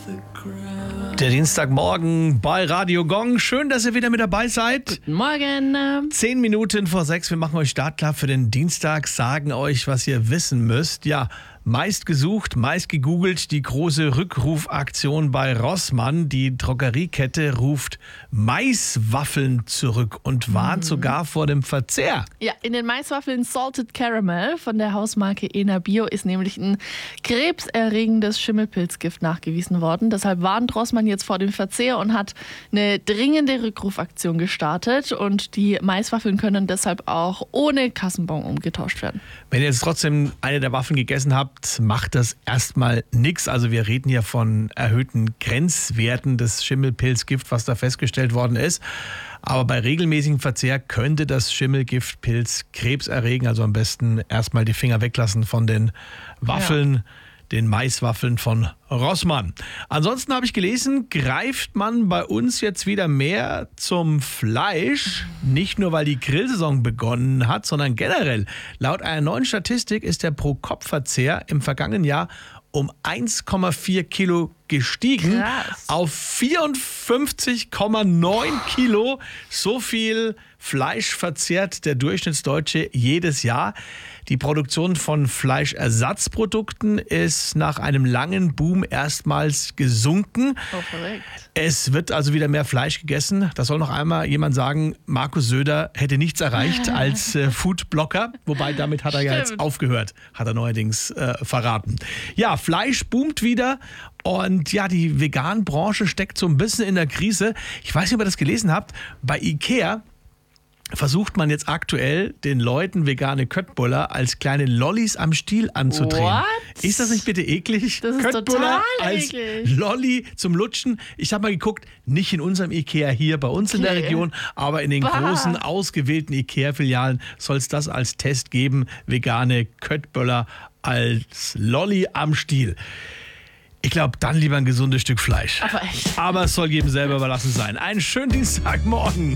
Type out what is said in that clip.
Der Dienstagmorgen bei Radio Gong. Schön, dass ihr wieder mit dabei seid. Guten Morgen. 10 Minuten vor 6. Wir machen euch startklar für den Dienstag, sagen euch, was ihr wissen müsst. Ja, meist gesucht, meist gegoogelt, die große Rückrufaktion bei Rossmann. Die Drogeriekette ruft Maiswaffeln zurück und warnt sogar vor dem Verzehr. Ja, in den Maiswaffeln Salted Caramel von der Hausmarke Ena Bio ist nämlich ein krebserregendes Schimmelpilzgift nachgewiesen worden. Deshalb warnt Rossmann jetzt vor dem Verzehr und hat eine dringende Rückrufaktion gestartet. Und die Maiswaffeln können deshalb auch ohne Kassenbon umgetauscht werden. Wenn ihr jetzt trotzdem eine der Waffeln gegessen habt, macht das erstmal nichts. Also wir reden hier von erhöhten Grenzwerten des Schimmelpilzgift, was da festgestellt worden ist. Aber bei regelmäßigem Verzehr könnte das Schimmelgiftpilz Krebs erregen. Also am besten erstmal die Finger weglassen von den Waffeln. Ja. Den Maiswaffeln von Rossmann. Ansonsten habe ich gelesen, greift man bei uns jetzt wieder mehr zum Fleisch. Nicht nur, weil die Grillsaison begonnen hat, sondern generell. Laut einer neuen Statistik ist der Pro-Kopf-Verzehr im vergangenen Jahr um 1,4 Kilo gestiegen. Krass. Auf 54,9 Kilo. So viel Fleisch verzehrt der Durchschnittsdeutsche jedes Jahr. Die Produktion von Fleischersatzprodukten ist nach einem langen Boom erstmals gesunken. Oh, verrückt. Es wird also wieder mehr Fleisch gegessen. Da soll noch einmal jemand sagen, Markus Söder hätte nichts erreicht als Foodblogger. Wobei damit hat er ja jetzt aufgehört, hat er neuerdings verraten. Ja, Fleisch boomt wieder. Und ja, die Vegan-Branche steckt so ein bisschen in der Krise. Ich weiß nicht, ob ihr das gelesen habt. Bei Ikea versucht man jetzt aktuell, den Leuten vegane Köttbullar als kleine Lollis am Stiel anzudrehen. What? Ist das nicht bitte eklig? Das ist Köttbullar total als eklig. Lolli zum Lutschen. Ich habe mal geguckt, nicht in unserem Ikea hier bei uns in der Region, aber in den großen, ausgewählten Ikea-Filialen soll es das als Test geben. Vegane Köttbullar als Lolli am Stiel. Ich glaube, dann lieber ein gesundes Stück Fleisch. Aber echt. Aber es soll jedem selber überlassen sein. Einen schönen Dienstagmorgen.